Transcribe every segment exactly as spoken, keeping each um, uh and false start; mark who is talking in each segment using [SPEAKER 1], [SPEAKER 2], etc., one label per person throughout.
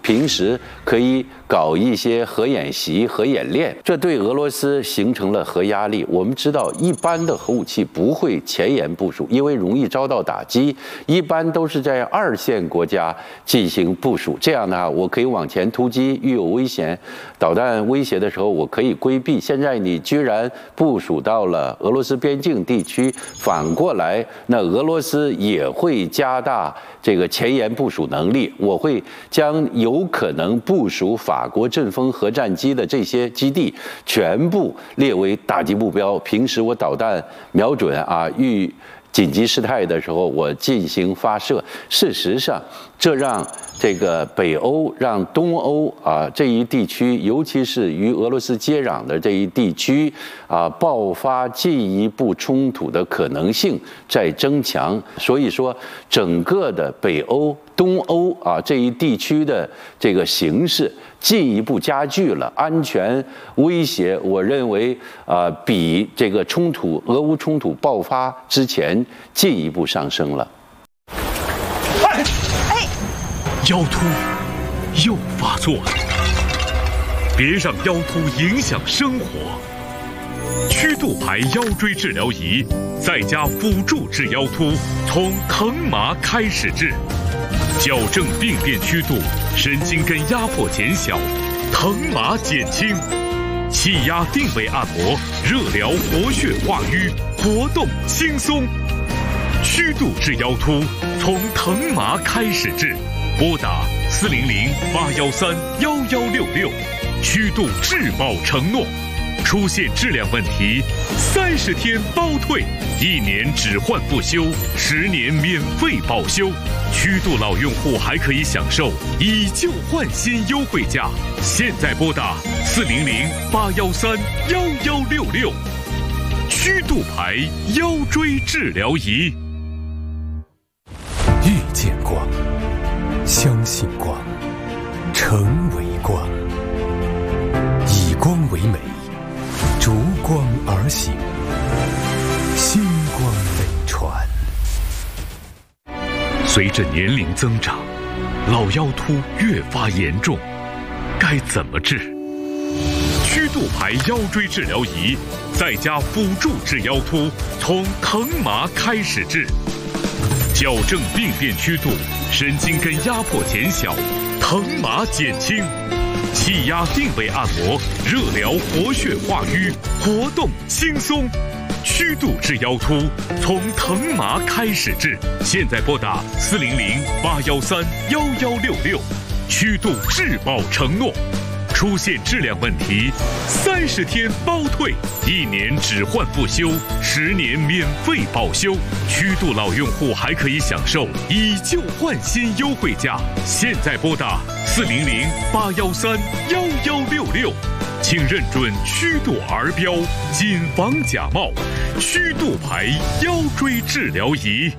[SPEAKER 1] 平时可以搞一些核演习、核演练，这对俄罗斯形成了核压力。我们知道，一般的核武器不会前沿部署，因为容易遭到打击，一般都是在二线国家进行部署。这样呢，我可以往前突击，遇有危险、导弹威胁的时候，我可以规避。现在你居然部署到了俄罗斯边境地区，反过来，那俄罗斯也会加大这个前沿部署能力。我会将有可能部署法国阵风核战机的这些基地全部列为打击目标。平时我导弹瞄准啊，遇紧急事态的时候，我进行发射。事实上，这让这个北欧、让东欧啊这一地区，尤其是与俄罗斯接壤的这一地区啊，爆发进一步冲突的可能性在增强。所以说，整个的北欧、东欧啊这一地区的这个形势进一步加剧了，安全威胁，我认为啊比这个冲突、俄乌冲突爆发之前进一步上升了。
[SPEAKER 2] 哎哎，腰突又发作了，别让腰突影响生活。曲度牌腰椎治疗仪，在家辅助治腰突，从疼麻开始治。矫正病变曲度，神经根压迫减小，疼麻减轻，气压定位按摩，热疗活血化瘀，活动轻松。曲度治腰突，从疼麻开始治，拨打四零零八幺三幺幺六六，曲度质保承诺。出现质量问题，三十天包退，一年只换不修，十年免费保修。曲度老用户还可以享受以旧换新优惠价。现在拨打四零零八幺三幺幺六六，曲度牌腰椎治疗仪。
[SPEAKER 3] 遇见光，相信光，成为光，以光为美，逐光而行，星光美传。
[SPEAKER 2] 随着年龄增长，老腰突越发严重，该怎么治？曲度牌腰椎治疗仪，在家辅助治腰突，从疼麻开始治。矫正病变曲度，神经根压迫减小，疼麻减轻，气压定位按摩，热疗活血化瘀，活动轻松。曲度治腰突，从疼麻开始治。现在拨打四零零八幺三幺幺六六，曲度质保承诺。出现质量问题，三十天包退，一年只换不修，十年免费保修。曲度老用户还可以享受以旧换新优惠价。现在拨打四零零八幺三幺幺六六，请认准曲度儿标，谨防假冒。曲度牌腰椎治疗仪。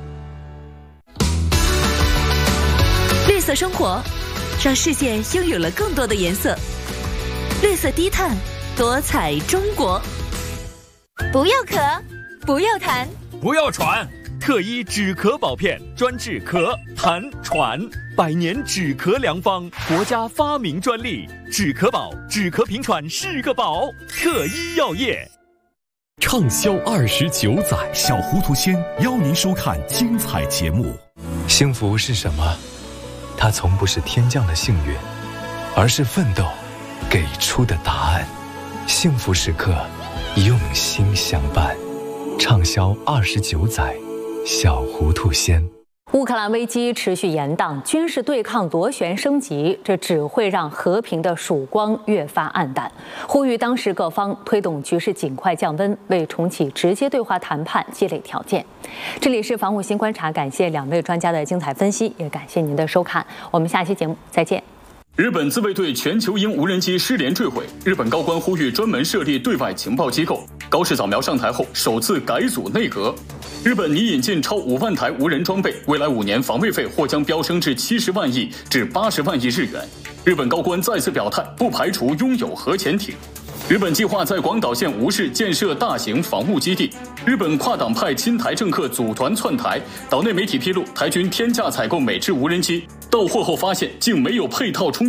[SPEAKER 4] 绿色生活，让世界拥有了更多的颜色。绿色低碳，多彩中国。
[SPEAKER 5] 不要咳，
[SPEAKER 4] 不要痰，
[SPEAKER 6] 不要喘。特一止咳宝片，专治咳、痰、喘，百年止咳良方，国家发明专利。止咳宝，止咳平喘是个宝。特一药业。
[SPEAKER 3] 畅销二十九载，
[SPEAKER 7] 小糊涂仙邀您收看精彩节目。
[SPEAKER 3] 幸福是什么？它从不是天降的幸运，而是奋斗给出的答案。幸福时刻，用心相伴。畅销二十九载，小糊涂仙。
[SPEAKER 8] 乌克兰危机持续延宕，军事对抗螺旋升级，这只会让和平的曙光越发暗淡。呼吁当时各方推动局势尽快降温，为重启直接对话谈判积累条件。这里是防务新观察，感谢两位专家的精彩分析，也感谢您的收看。我们下期节目再见。
[SPEAKER 9] 日本自卫队全球鹰无人机失联坠毁，日本高官呼吁专门设立对外情报机构。高市早苗上台后首次改组内阁。日本拟引进超五万台无人装备，未来五年防卫费或将飙升至七十万亿至八十万亿日元。日本高官再次表态，不排除拥有核潜艇。日本计划在广岛县吴市建设大型防务基地。日本跨党派亲台政客组团窜台，岛内媒体披露，台军天价采购美制无人机，到货后发现竟没有配套充